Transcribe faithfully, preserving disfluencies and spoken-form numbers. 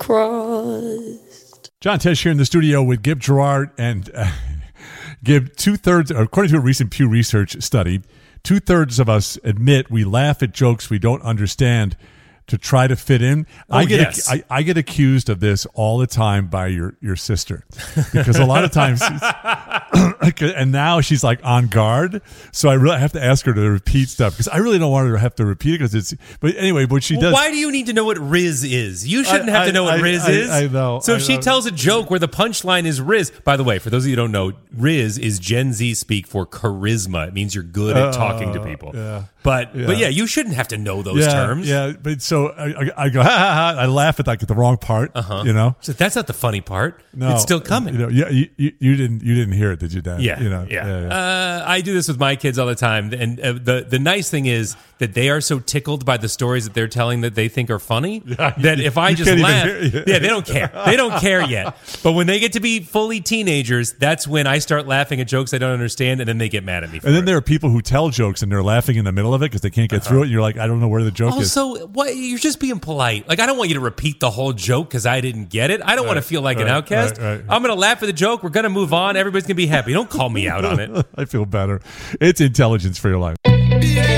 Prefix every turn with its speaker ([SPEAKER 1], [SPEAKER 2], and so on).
[SPEAKER 1] crossed.
[SPEAKER 2] John Tesh here in the studio with Gib Gerard. And uh, Gib, two-thirds, according to a recent Pew Research study, two-thirds of us admit we laugh at jokes we don't understand to try to fit in.
[SPEAKER 3] Oh,
[SPEAKER 2] I get
[SPEAKER 3] yes.
[SPEAKER 2] I, I get accused of this all the time by your, your sister, because a lot of times, and now she's like on guard, so I really have to ask her to repeat stuff because I really don't want her to have to repeat it because it's. But anyway, what she
[SPEAKER 3] Well,
[SPEAKER 2] does.
[SPEAKER 3] why do you need to know what Riz is? You shouldn't
[SPEAKER 2] I-
[SPEAKER 3] have to
[SPEAKER 2] I-
[SPEAKER 3] know what
[SPEAKER 2] I-
[SPEAKER 3] Riz
[SPEAKER 2] I-
[SPEAKER 3] is.
[SPEAKER 2] I know,
[SPEAKER 3] So
[SPEAKER 2] I
[SPEAKER 3] if she
[SPEAKER 2] know.
[SPEAKER 3] tells a joke where the punchline is Riz, by the way, for those of you who don't know, Riz is Gen Z speak for charisma. It means you're good at talking to people.
[SPEAKER 2] yeah.
[SPEAKER 3] But
[SPEAKER 2] Yeah.
[SPEAKER 3] but yeah, you shouldn't have to know those
[SPEAKER 2] yeah,
[SPEAKER 3] terms.
[SPEAKER 2] Yeah, but so I, I, I go, ha, ha, ha, I laugh at like the wrong part,
[SPEAKER 3] Uh-huh.
[SPEAKER 2] you know.
[SPEAKER 3] So that's not the funny part.
[SPEAKER 2] No,
[SPEAKER 3] It's still coming.
[SPEAKER 2] You know, yeah, you, you, you didn't you didn't hear it, did you, Dad?
[SPEAKER 3] Yeah,
[SPEAKER 2] you know,
[SPEAKER 3] yeah.
[SPEAKER 2] yeah, yeah.
[SPEAKER 3] Uh, I do this with my kids all the time, and uh, the the nice thing is that they are so tickled by the stories that they're telling that they think are funny
[SPEAKER 2] Yeah,
[SPEAKER 3] that
[SPEAKER 2] you-
[SPEAKER 3] if I
[SPEAKER 2] you
[SPEAKER 3] just
[SPEAKER 2] can't even
[SPEAKER 3] laugh,
[SPEAKER 2] hear it.
[SPEAKER 3] yeah, they don't care. They don't care yet. But when they get to be fully teenagers, that's when I start laughing at jokes I don't understand, and then they get mad at me. For
[SPEAKER 2] And then
[SPEAKER 3] it.
[SPEAKER 2] there are people who tell jokes and they're laughing in the middle of it because they can't get through it. And you're like, I don't know where the joke is.
[SPEAKER 3] Also, what you're just being polite. Like I don't want you to repeat the whole joke because I didn't get it. I don't want to feel like an
[SPEAKER 2] right,
[SPEAKER 3] outcast.
[SPEAKER 2] right, right.
[SPEAKER 3] I'm going to laugh at the joke. We're going to move on. Everybody's going to be happy. Don't call me out on it.
[SPEAKER 2] I feel better. It's intelligence for your life.